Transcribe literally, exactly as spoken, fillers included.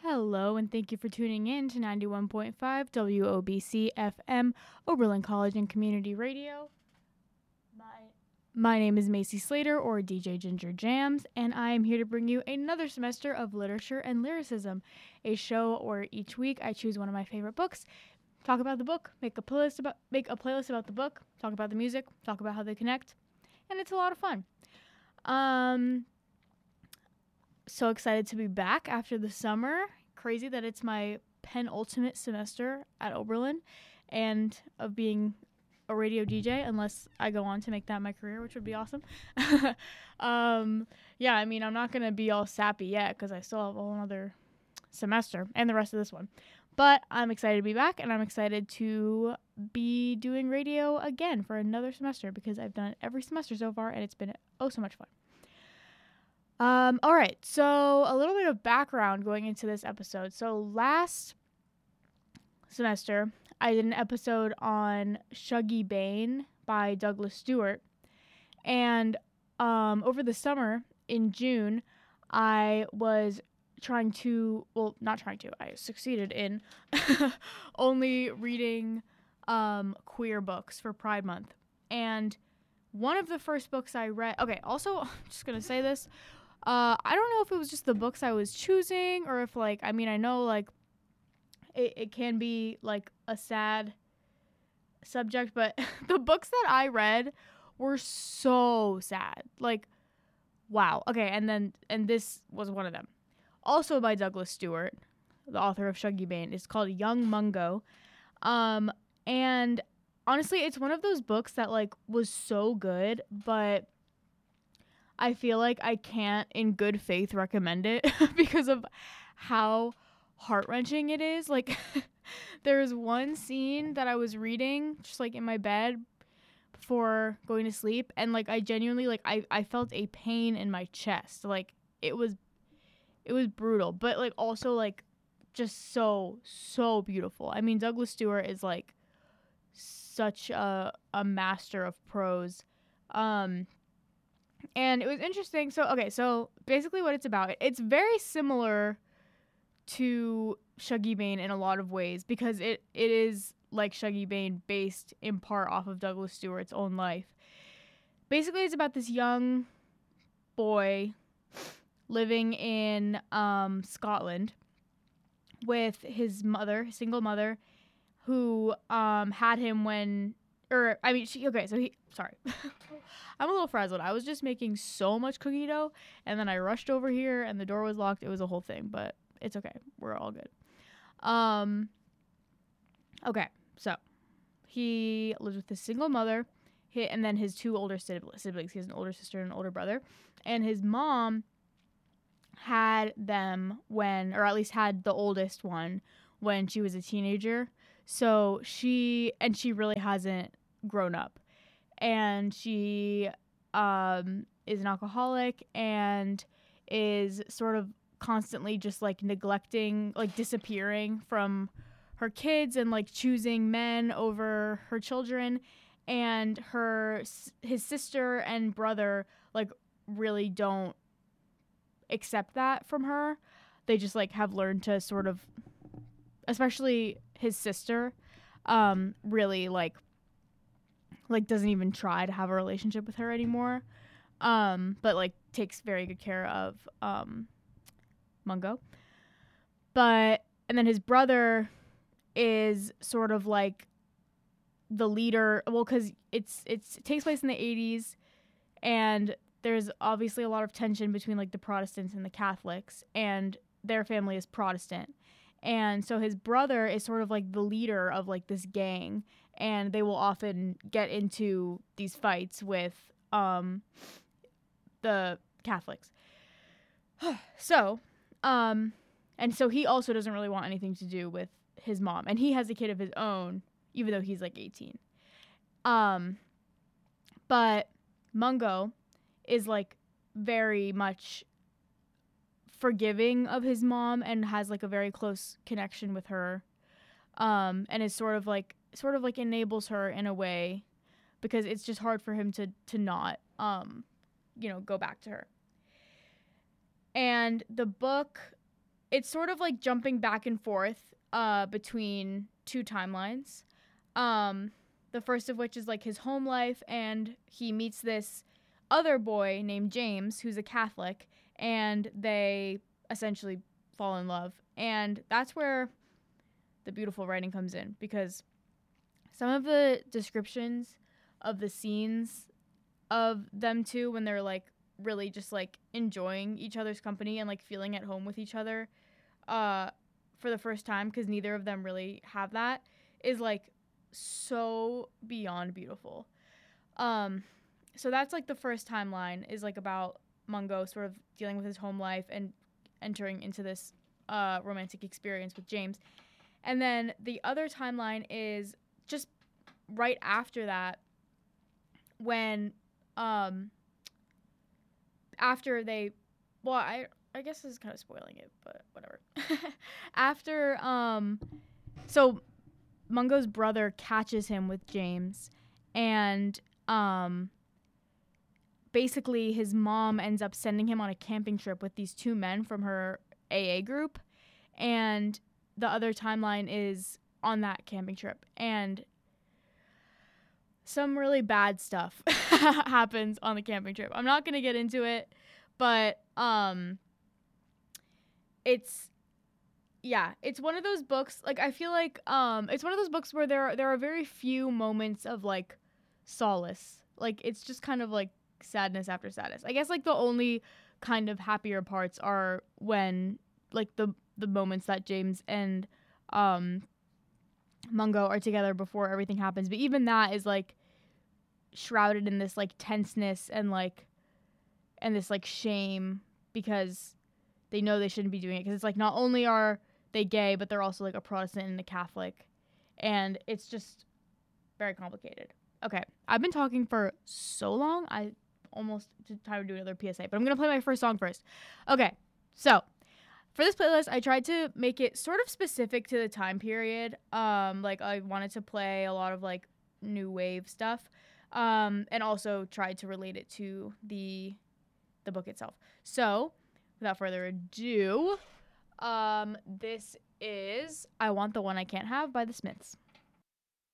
Hello, and thank you for tuning in to ninety-one point five W O B C F M, Oberlin College and Community Radio. My, my name is Macy Slater, or D J Ginger Jams, and I am here to bring you another semester of Literature and Lyricism, a show where each week I choose one of my favorite books, talk about the book, make a playlist about make a playlist about the book, talk about the music, talk about how they connect, and it's a lot of fun. Um... So excited to be back after the summer. Crazy that it's my penultimate semester at Oberlin and of being a radio D J, unless I go on to make that my career, which would be awesome. um, yeah, I mean, I'm not going to be all sappy yet because I still have a whole other semester and the rest of this one. But I'm excited to be back, and I'm excited to be doing radio again for another semester because I've done it every semester so far, and it's been oh so much fun. Um, all right, so a little bit of background going into this episode. So last semester, I did an episode on Shuggie Bain by Douglas Stewart. And um, over the summer, in June, I was trying to, well, not trying to, I succeeded in only reading um, queer books for Pride Month. And one of the first books I read, okay, also, I'm just going to say this, Uh, I don't know if it was just the books I was choosing or if, like, I mean, I know, like, it, it can be, like, a sad subject, but the books that I read were so sad. Like, wow. Okay, and then, and this was one of them. Also by Douglas Stewart, the author of Shuggie Bain. It's called Young Mungo. Um, and honestly, it's one of those books that, like, was so good, but I feel like I can't in good faith recommend it because of how heart-wrenching it is. Like, there's one scene that I was reading just, like, in my bed before going to sleep, and, like, I genuinely, like, I, I felt a pain in my chest. Like, it was, it was brutal, but, like, also, like, just so, so beautiful. I mean, Douglas Stewart is, like, such a, a master of prose. Um... And it was interesting. So, okay, so basically what it's about, it's very similar to Shuggie Bain in a lot of ways because it, it is, like Shuggie Bain, based in part off of Douglas Stewart's own life. Basically, it's about this young boy living in um, Scotland with his mother, his single mother, who um, had him when... Or, I mean, she, okay, so he, sorry. I'm a little frazzled. I was just making so much cookie dough, and then I rushed over here, and the door was locked. It was a whole thing, but it's okay. We're all good. Um, okay, so he lives with his single mother, he, and then his two older siblings. He has an older sister and an older brother, and his mom had them when, or at least had the oldest one when she was a teenager. So she, and she really hasn't grown up, and she um is an alcoholic and is sort of constantly just like neglecting, like disappearing from her kids and like choosing men over her children, and her his sister and brother like really don't accept that from her. They just like have learned to sort of, especially his sister, um really like like doesn't even try to have a relationship with her anymore, um but like takes very good care of um Mungo. But and then his brother is sort of like the leader, well, because it's it's it takes place in the eighties, and there's obviously a lot of tension between like the Protestants and the Catholics, and their family is Protestant. And so his brother is sort of like the leader of like this gang, and they will often get into these fights with um, the Catholics. so, um, and so he also doesn't really want anything to do with his mom, and he has a kid of his own, even though he's like eighteen. Um, but Mungo is like very much forgiving of his mom and has like a very close connection with her, um and is sort of like sort of like enables her in a way because it's just hard for him to to not um you know go back to her. And the book it's sort of like jumping back and forth uh, between two timelines. Um, the first of which is like his home life, and he meets this other boy named James who's a Catholic, and they essentially fall in love. And that's where the beautiful writing comes in, because some of the descriptions of the scenes of them two when they're like really just like enjoying each other's company and like feeling at home with each other uh for the first time, because neither of them really have that, is like so beyond beautiful. Um so that's like the first timeline, is like about Mungo sort of dealing with his home life and entering into this uh romantic experience with James. And then the other timeline is just right after that, when um after they well I I guess this is kind of spoiling it, but whatever. After um so Mungo's brother catches him with James, and um basically his mom ends up sending him on a camping trip with these two men from her A A group, and the other timeline is on that camping trip, and some really bad stuff happens on the camping trip. I'm not going to get into it, but um it's yeah, it's one of those books, like I feel like um it's one of those books where there are, there are very few moments of like solace. Like it's just kind of like sadness after sadness. I guess like the only kind of happier parts are when like the the moments that James and um Mungo are together before everything happens, but even that is like shrouded in this like tenseness and like and this like shame, because they know they shouldn't be doing it, because it's like not only are they gay, but they're also like a Protestant and a Catholic, and it's just very complicated. Okay, I've been talking for so long, I almost did time to do another P S A, but I'm gonna play my first song first. Okay, so for this playlist, I tried to make it sort of specific to the time period. Um, like I wanted to play a lot of like new wave stuff, um, and also tried to relate it to the the book itself. So, without further ado, um, this is "I Want the One I Can't Have" by The Smiths.